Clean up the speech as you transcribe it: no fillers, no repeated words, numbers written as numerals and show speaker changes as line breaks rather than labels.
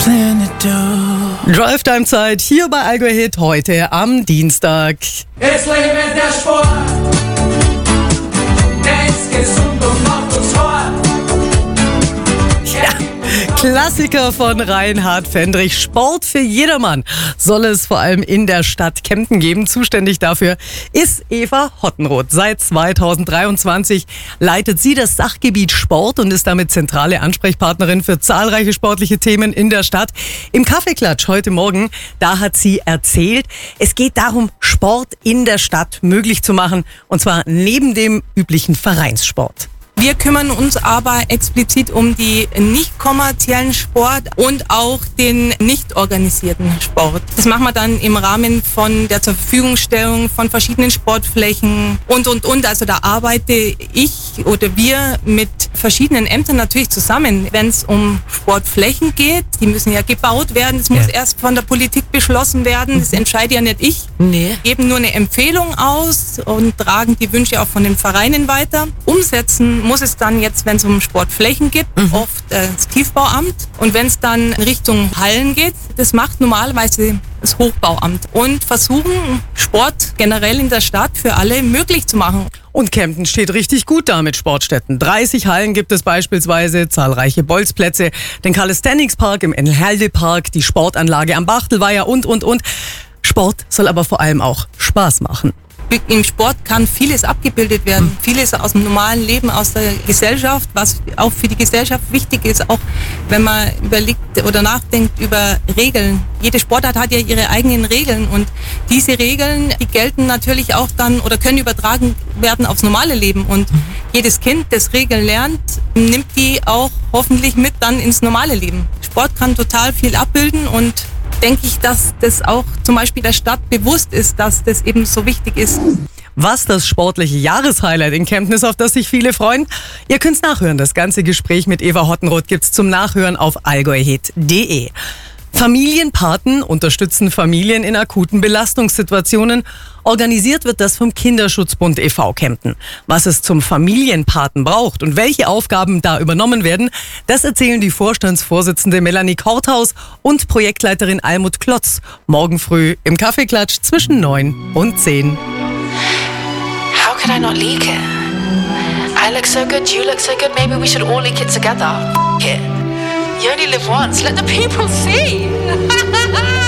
Drive-Time-Zeit hier bei Allgäu Hit heute am Dienstag.
Es lebe der Sport, der ist gesund und macht uns fort.
Klassiker von Reinhard Fendrich. Sport für jedermann soll es vor allem in der Stadt Kempten geben. Zuständig dafür ist Eva Hottenroth. Seit 2023 leitet sie das Sachgebiet Sport und ist damit zentrale Ansprechpartnerin für zahlreiche sportliche Themen in der Stadt. Im Kaffeeklatsch heute Morgen, da hat sie erzählt, es geht darum, Sport in der Stadt möglich zu machen, und zwar neben dem üblichen Vereinssport.
Wir kümmern uns aber explizit um die nicht kommerziellen Sport und auch den nicht organisierten Sport. Das machen wir dann im Rahmen von der Zurverfügungstellung von verschiedenen Sportflächen und. Also da arbeite ich oder wir mit verschiedenen Ämtern natürlich zusammen, wenn es um Sportflächen geht. Die müssen ja gebaut werden. Das muss erst von der Politik beschlossen werden. Das entscheide ja nicht ich. Nee. Geben nur eine Empfehlung aus und tragen die Wünsche auch von den Vereinen weiter. Umsetzen muss es dann jetzt, wenn es um Sportflächen geht, oft das Tiefbauamt. Und wenn es dann in Richtung Hallen geht, das macht normalerweise das Hochbauamt. Und versuchen, Sport generell in der Stadt für alle möglich zu machen.
Und Kempten steht richtig gut da mit Sportstätten. 30 Hallen gibt es beispielsweise, zahlreiche Bolzplätze, den Calisthenics Park im Engelhelde Park, die Sportanlage am Bachtelweiher und. Sport soll aber vor allem auch Spaß machen.
Im Sport kann vieles abgebildet werden, vieles aus dem normalen Leben, aus der Gesellschaft, was auch für die Gesellschaft wichtig ist, auch wenn man überlegt oder nachdenkt über Regeln. Jede Sportart hat ja ihre eigenen Regeln und diese Regeln, die gelten natürlich auch dann oder können übertragen werden aufs normale Leben und jedes Kind, das Regeln lernt, nimmt die auch hoffentlich mit dann ins normale Leben. Sport kann total viel abbilden und denke ich, dass das auch zum Beispiel der Stadt bewusst ist, dass das eben so wichtig ist.
Was das sportliche Jahreshighlight in Kempten ist, auf das sich viele freuen. Ihr könnt's nachhören. Das ganze Gespräch mit Eva Hottenroth gibt's zum Nachhören auf allgäuhit.de. Familienpaten unterstützen Familien in akuten Belastungssituationen. Organisiert wird das vom Kinderschutzbund e.V. Kempten. Was es zum Familienpaten braucht und welche Aufgaben da übernommen werden, das erzählen die Vorstandsvorsitzende Melanie Korthaus und Projektleiterin Almut Klotz morgen früh im Kaffeeklatsch zwischen 9 und 10.
How could I not leak it? I look so good, you look so good, maybe we should all leak it together. F*** it. You only live once, let the people see.